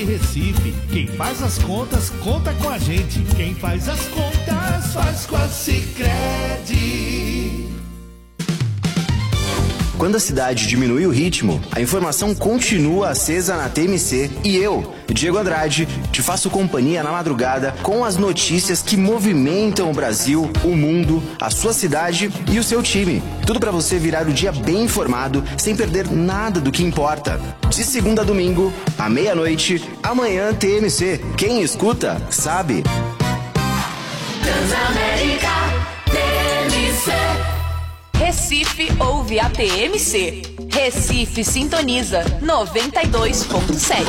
Recife, quem faz as contas, conta com a gente. Quem faz as contas, faz com a Sicredi. Quando a cidade diminui o ritmo, a informação continua acesa na TMC e eu, Diego Andrade, te faço companhia na madrugada com as notícias que movimentam o Brasil, o mundo, a sua cidade e o seu time. Tudo para você virar o dia bem informado, sem perder nada do que importa. De segunda a domingo, à meia-noite, amanhã TMC. Quem escuta, sabe. Transamérica TMC. Recife ouve a TMC. Recife sintoniza 92.7.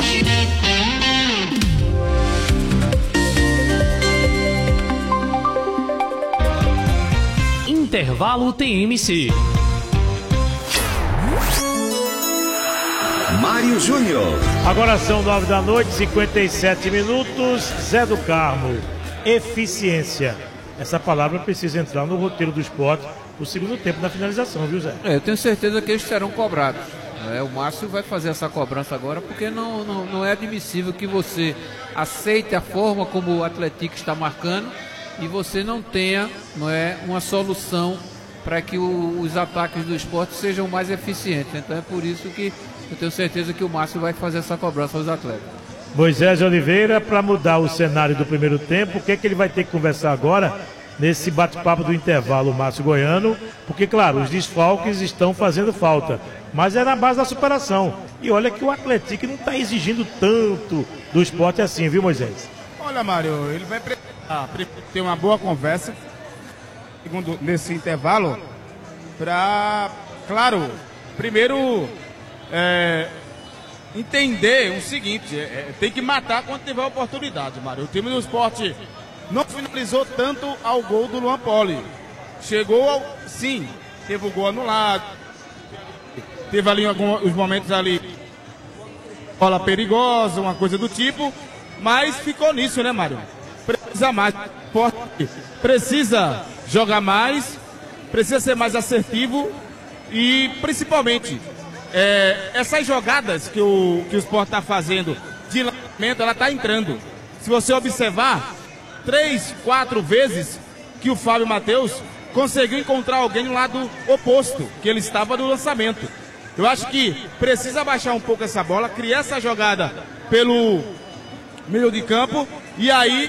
Intervalo TMC. Mário Júnior. Agora são 9 da noite, 57 minutos. Zé do Carmo, eficiência. Essa palavra precisa entrar no roteiro do esporte o segundo tempo da finalização, viu, Zé? Eu tenho certeza que eles serão cobrados. O Márcio vai fazer essa cobrança agora, porque não é admissível que você aceite a forma como o Atlético está marcando e você não tenha uma solução para que os ataques do esporte sejam mais eficientes. Então é por isso que eu tenho certeza que o Márcio vai fazer essa cobrança aos atletas. Moisés Oliveira, para mudar o cenário do primeiro tempo, o que é que ele vai ter que conversar agora nesse bate-papo do intervalo, Márcio Goiano? Porque, claro, os desfalques estão fazendo falta, mas é na base da superação. E olha que o Atlético não está exigindo tanto do esporte assim, viu, Moisés? Olha, Mário, ele vai ter uma boa conversa nesse intervalo para, claro, primeiro entender o seguinte, tem que matar quando tiver oportunidade, Mário. O time do esporte não finalizou tanto ao gol do Luan Poli. Chegou sim, teve o gol anulado, teve ali os momentos ali, bola perigosa, uma coisa do tipo, mas ficou nisso, né, Mário? Precisa mais, precisa jogar mais, precisa ser mais assertivo e principalmente essas jogadas que o Sport está fazendo de lançamento, ela está entrando. Se você observar, 3, 4 vezes que o Fábio Matheus conseguiu encontrar alguém no lado oposto, que ele estava no lançamento. Eu acho que precisa baixar um pouco essa bola, criar essa jogada pelo meio de campo e aí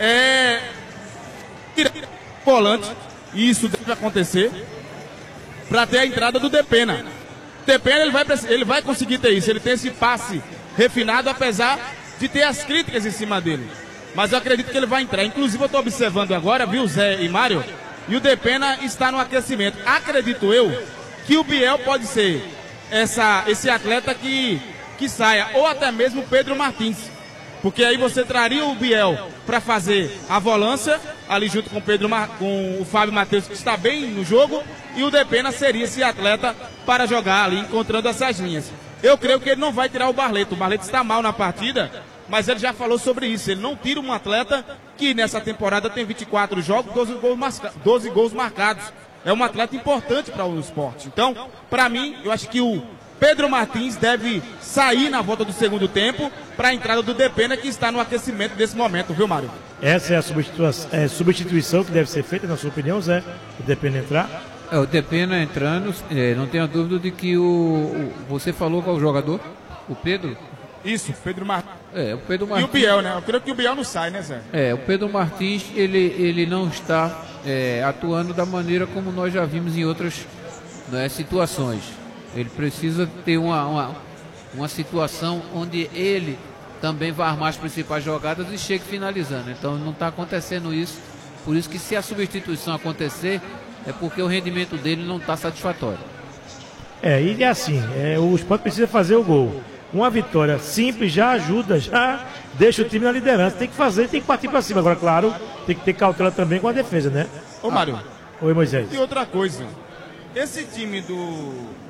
tirar o volante, e isso deve acontecer, para ter a entrada do Depena. Depena, ele vai conseguir ter isso, ele tem esse passe refinado, apesar de ter as críticas em cima dele. Mas eu acredito que ele vai entrar. Inclusive eu estou observando agora, viu, Zé e Mário, e o Depena está no aquecimento. Acredito eu que o Biel pode ser esse atleta que saia, ou até mesmo o Pedro Martins. Porque aí você traria o Biel para fazer a volância, ali junto com o Fábio Matheus, que está bem no jogo, e o Depena seria esse atleta para jogar ali, encontrando essas linhas. Eu creio que ele não vai tirar o Barleto. O Barleto está mal na partida, mas ele já falou sobre isso. Ele não tira um atleta que nessa temporada tem 24 jogos, 12 gols marcados. É um atleta importante para o esporte. Então, para mim, eu acho que o Pedro Martins deve sair na volta do segundo tempo para a entrada do Depena, que está no aquecimento desse momento, viu, Mário? Essa é a substituição que deve ser feita, na sua opinião, Zé? O Depena entrar? O Depena entrando, não tenho dúvida de que você falou qual o jogador? O Pedro? Isso, Pedro Martins. O Pedro Martins. E o Biel, né? Eu creio que o Biel não sai, né, Zé? O Pedro Martins, ele não está atuando da maneira como nós já vimos em outras situações. Ele precisa ter uma situação onde ele também vai armar as principais jogadas e chegue finalizando. Então não está acontecendo isso. Por isso que se a substituição acontecer, é porque o rendimento dele não está satisfatório. E assim, o Sport precisa fazer o gol. Uma vitória simples já ajuda, já deixa o time na liderança. Tem que fazer, tem que partir para cima. Agora, claro, tem que ter cautela também com a defesa, né? Ô, Mário. Oi, Moisés. E outra coisa, esse time do